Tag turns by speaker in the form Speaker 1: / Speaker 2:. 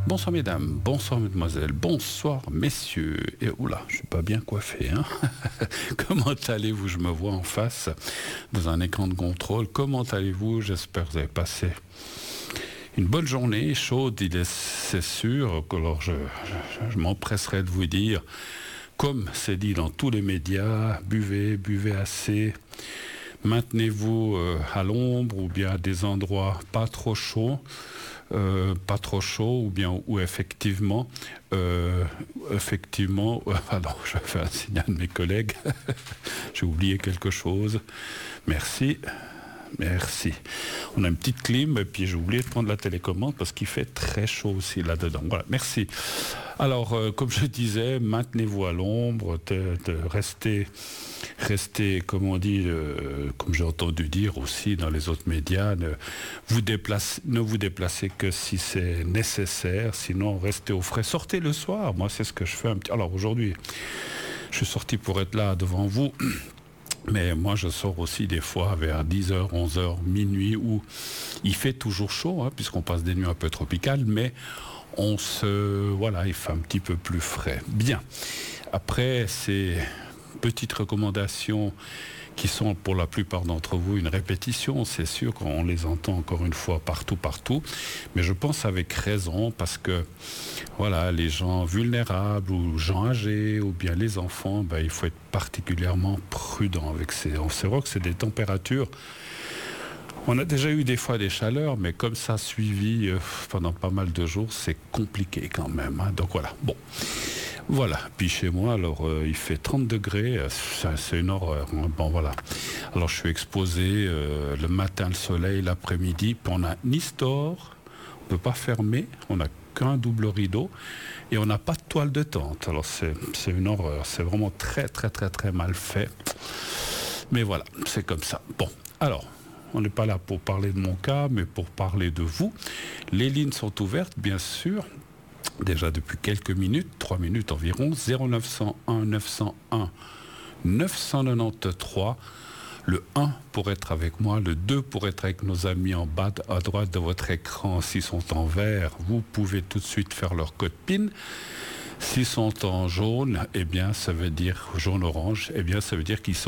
Speaker 1: Bonsoir mesdames, bonsoir mesdemoiselles, bonsoir messieurs. Et oula, je suis pas bien coiffé, hein. Comment allez-vous? Je me vois en face dans un écran de contrôle. Comment allez-vous? J'espère que vous avez passé une bonne journée, chaude, c'est sûr. Alors je m'empresserai de vous dire, comme c'est dit dans tous les médias, buvez assez. Maintenez-vous à l'ombre ou bien à des endroits pas trop chauds. Ou bien où effectivement, pardon, je fais un signal de mes collègues, j'ai oublié quelque chose. Merci. On a une petite clim et puis j'ai oublié de prendre la télécommande parce qu'il fait très chaud aussi là-dedans. Voilà, merci. Alors, comme je disais, maintenez-vous à l'ombre, restez, comme on dit, comme j'ai entendu dire aussi dans les autres médias, ne vous déplacez que si c'est nécessaire, sinon restez au frais. Sortez le soir, moi c'est ce que je fais. Alors aujourd'hui, je suis sorti pour être là devant vous. Mais moi, je sors aussi des fois vers 10h, 11h, minuit, où il fait toujours chaud, hein, puisqu'on passe des nuits un peu tropicales, mais il fait un petit peu plus frais. Bien. Après, ces petites recommandations qui sont pour la plupart d'entre vous une répétition, c'est sûr qu'on les entend encore une fois partout, mais je pense avec raison parce que voilà, les gens vulnérables ou gens âgés ou bien les enfants, il faut être particulièrement prudent avec c'est vrai que c'est des températures. On a déjà eu des fois des chaleurs, mais comme ça suivi pendant pas mal de jours, c'est compliqué quand même, hein. Donc voilà, bon. Voilà, puis chez moi, alors il fait 30 degrés, c'est une horreur, hein. Bon voilà. Alors je suis exposé le matin, le soleil, l'après-midi, puis on a ni store, on ne peut pas fermer, on n'a qu'un double rideau, et on n'a pas de toile de tente. Alors c'est une horreur, c'est vraiment très mal fait. Mais voilà, c'est comme ça. Bon, alors, on n'est pas là pour parler de mon cas, mais pour parler de vous. Les lignes sont ouvertes, bien sûr. Déjà depuis quelques minutes, 3 minutes environ, 0901 901 993, le 1 pour être avec moi, le 2 pour être avec nos amis en bas à droite de votre écran. S'ils sont en vert, vous pouvez tout de suite faire leur code PIN. S'ils sont en jaune, ça veut dire jaune-orange, ça veut dire qu'ils sont